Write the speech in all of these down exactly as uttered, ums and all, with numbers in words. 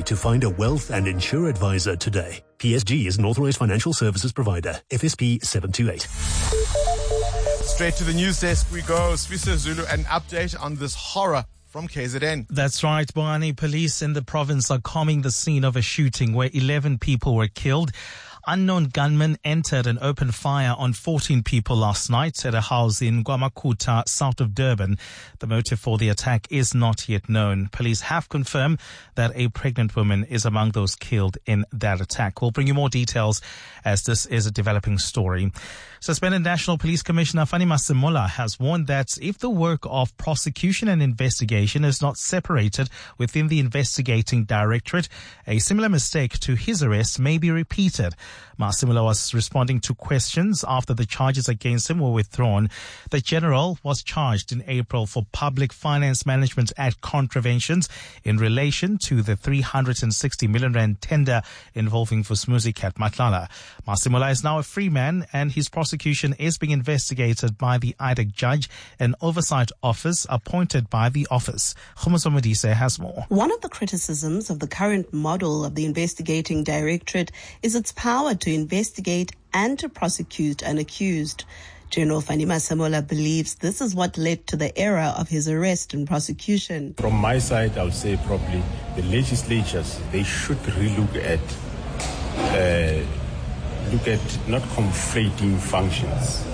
to find a wealth and insure advisor today. P S G is an authorized financial services provider. F S P seven two eight. Straight to the news desk we go. Swiso Zulu, an update on this horror from K Z N. That's right, Boani. Police in the province are calming the scene of a shooting where eleven people were killed. Unknown gunmen entered and opened fire on fourteen people last night at a house in Gwamakuta, south of Durban. The motive for the attack is not yet known. Police have confirmed that a pregnant woman is among those killed in that attack. We'll bring you more details as this is a developing story. Suspended National Police Commissioner Fanny Masemola has warned that if the work of prosecution and investigation is not separated within the investigating directorate, a similar mistake to his arrest may be repeated. Masemola was responding to questions after the charges against him were withdrawn. The general was charged in April for Public Finance Management Act contraventions in relation to the three hundred sixty million rand tender involving Vusumuzi Cat Matlala. Masemola is now a free man and his prosecution is being investigated by the I D E C judge, an oversight office appointed by the office. Khumoso Modise has more. One of the criticisms of the current model of the investigating directorate is its power to investigate and to prosecute an accused. General Fanny Masemola believes this is what led to the error of his arrest and prosecution. From my side, I'll say probably the legislatures, they should relook at uh, look at not conflating functions.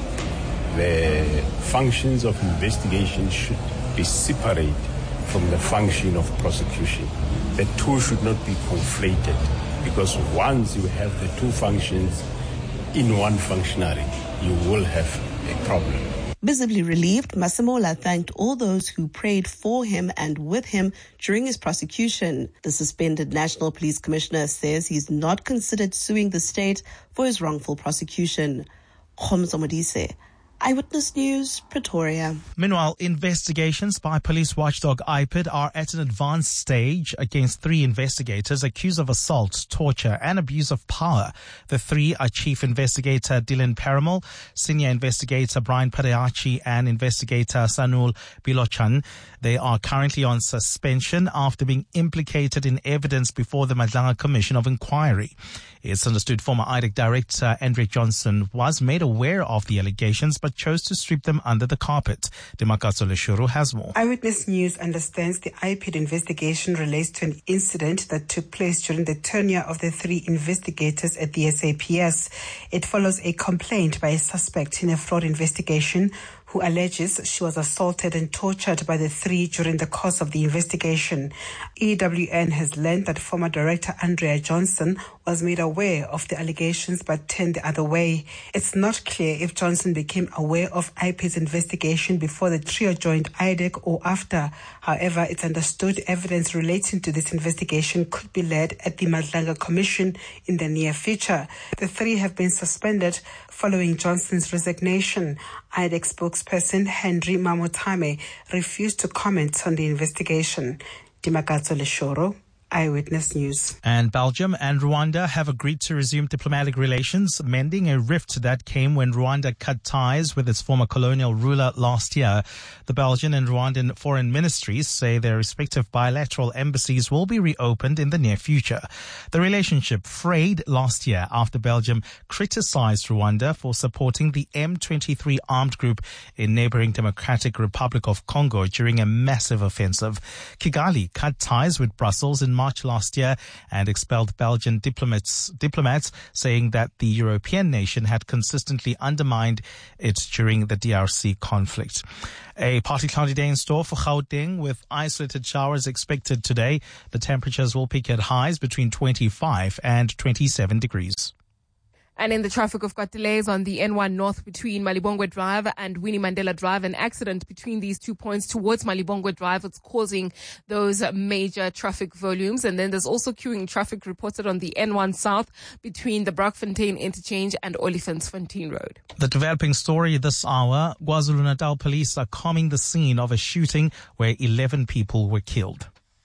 The functions of investigation should be separate from the function of prosecution. The two should not be conflated, because once you have the two functions in one functionary, you will have a problem. Visibly relieved, Masemola thanked all those who prayed for him and with him during his prosecution. The suspended National Police Commissioner says he's not considered suing the state for his wrongful prosecution. Khumoso Modise, Eyewitness News, Pretoria. Meanwhile, investigations by police watchdog I P I D are at an advanced stage against three investigators accused of assault, torture and abuse of power. The three are Chief Investigator Dylan Paramal, Senior Investigator Brian Padeachi and Investigator Sanul Bilochan. They are currently on suspension after being implicated in evidence before the Madlanga Commission of Inquiry. It's understood former I D E C Director Andre Johnson was made aware of the allegations but chose to sweep them under the carpet. Demakatso Leshuru has more. Eyewitness News understands the I P I D investigation relates to an incident that took place during the tenure of the three investigators at the S A P S. It follows a complaint by a suspect in a fraud investigation who alleges she was assaulted and tortured by the three during the course of the investigation. E W N has learned that former Director Andrea Johnson was made aware of the allegations but turned the other way. It's not clear if Johnson became aware of I P I D's investigation before the trio joined I D E C or after. However, it's understood evidence relating to this investigation could be led at the Madlanga Commission in the near future. The three have been suspended following Johnson's resignation. I D E C spokesperson Henry Mamotame refused to comment on the investigation. Demakatso Leshoro, Eyewitness News. And Belgium and Rwanda have agreed to resume diplomatic relations, mending a rift that came when Rwanda cut ties with its former colonial ruler last year. The Belgian and Rwandan foreign ministries say their respective bilateral embassies will be reopened in the near future. The relationship frayed last year after Belgium criticized Rwanda for supporting the M twenty-three armed group in neighboring Democratic Republic of Congo during a massive offensive. Kigali cut ties with Brussels in March last year and expelled Belgian diplomats, diplomats saying that the European nation had consistently undermined it during the D R C conflict. A partly cloudy day in store for Gauteng with isolated showers expected today. The temperatures will peak at highs between twenty-five and twenty-seven degrees. And in the traffic, we've got delays on the N one North between Malibongwe Drive and Winnie Mandela Drive. An accident between these two points towards Malibongwe Drive. It's causing those major traffic volumes. And then there's also queuing traffic reported on the N one South between the Brockfontein Interchange and Olifantsfontein Road. The developing story this hour, KwaZulu-Natal police are calming the scene of a shooting where eleven people were killed.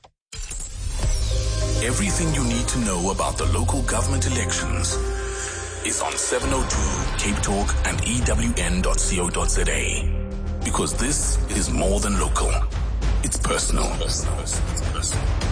Everything you need to know about the local government elections is on seven oh two Cape Talk and E W N dot co dot za. Because this is more than local. It's personal. personal.